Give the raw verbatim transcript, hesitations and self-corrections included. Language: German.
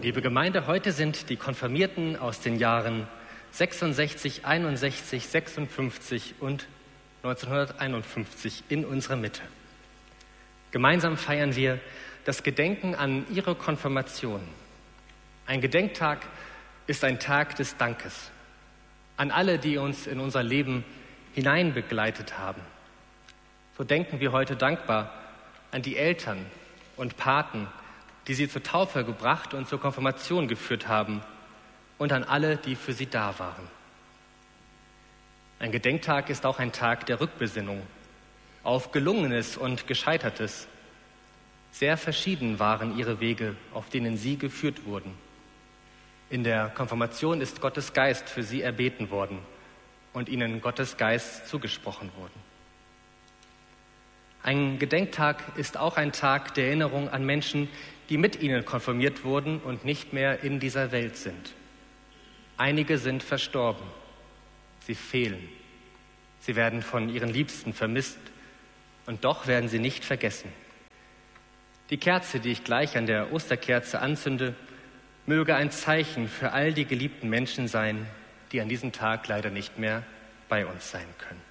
Liebe Gemeinde, heute sind die Konfirmierten aus den Jahren sechsundsechzig, einundsechzig, sechsundfünfzig und neunzehnhunderteinundfünfzig in unserer Mitte. Gemeinsam feiern wir das Gedenken an ihre Konfirmation. Ein Gedenktag ist ein Tag des Dankes an alle, die uns in unser Leben hineinbegleitet haben. So denken wir heute dankbar an die Eltern und Paten, die sie zur Taufe gebracht und zur Konfirmation geführt haben, und an alle, die für sie da waren. Ein Gedenktag ist auch ein Tag der Rückbesinnung auf Gelungenes und Gescheitertes. Sehr verschieden waren ihre Wege, auf denen sie geführt wurden. In der Konfirmation ist Gottes Geist für sie erbeten worden und ihnen Gottes Geist zugesprochen worden. Ein Gedenktag ist auch ein Tag der Erinnerung an Menschen, die mit ihnen konfirmiert wurden und nicht mehr in dieser Welt sind. Einige sind verstorben. Sie fehlen. Sie werden von ihren Liebsten vermisst und doch werden sie nicht vergessen. Die Kerze, die ich gleich an der Osterkerze anzünde, möge ein Zeichen für all die geliebten Menschen sein, die an diesem Tag leider nicht mehr bei uns sein können.